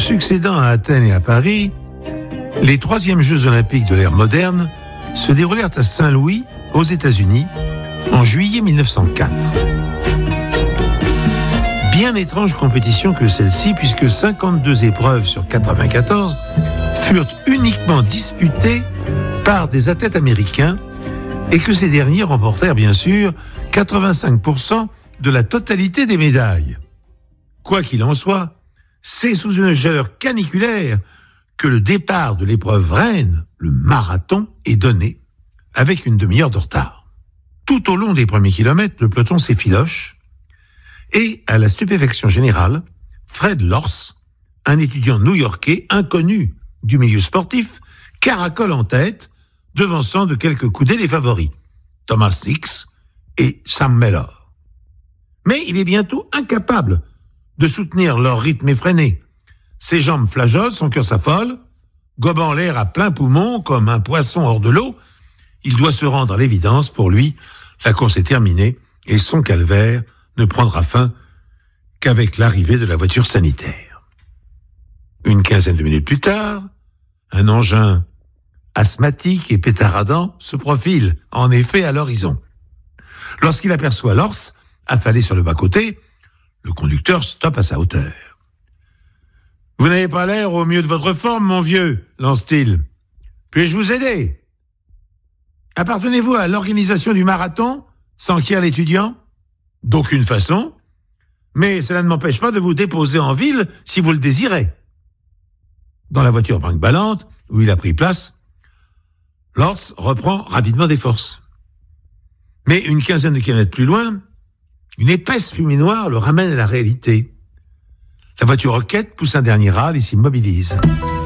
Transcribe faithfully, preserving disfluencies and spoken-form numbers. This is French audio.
Succédant à Athènes et à Paris, les troisièmes Jeux olympiques de l'ère moderne se déroulèrent à Saint-Louis, aux États-Unis, en juillet mille neuf cent quatre. Bien étrange compétition que celle-ci, puisque cinquante-deux épreuves sur quatre-vingt-quatorze furent uniquement disputées par des athlètes américains et que ces derniers remportèrent bien sûr quatre-vingt-cinq pour cent de la totalité des médailles. Quoi qu'il en soit, c'est sous une chaleur caniculaire que le départ de l'épreuve reine, le marathon, est donné, avec une demi-heure de retard. Tout au long des premiers kilomètres, le peloton s'effiloche, et, à la stupéfaction générale, Fred Lorz, un étudiant new-yorkais inconnu du milieu sportif, caracole en tête, devançant de quelques coudées les favoris, Thomas Hicks et Sam Mellor. Mais il est bientôt incapable de soutenir leur rythme effréné. Ses jambes flageolent, son cœur s'affole, gobant l'air à plein poumon comme un poisson hors de l'eau. Il doit se rendre à l'évidence. Pour lui, la course est terminée et son calvaire ne prendra fin qu'avec l'arrivée de la voiture sanitaire. Une quinzaine de minutes plus tard, un engin asthmatique et pétaradant se profile en effet à l'horizon. Lorsqu'il aperçoit Lorz affalé sur le bas-côté, le conducteur stoppe à sa hauteur. « Vous n'avez pas l'air au mieux de votre forme, mon vieux, » lance-t-il. « Puis-je vous aider ? Appartenez-vous à l'organisation du marathon ?» s'enquiert l'étudiant. « D'aucune façon, mais cela ne m'empêche pas de vous déposer en ville si vous le désirez. » Dans la voiture brinque-ballante, où il a pris place, Lorz reprend rapidement des forces. Mais une quinzaine de kilomètres plus loin, une épaisse fumée noire le ramène à la réalité. La voiture roquette pousse un dernier râle et s'immobilise.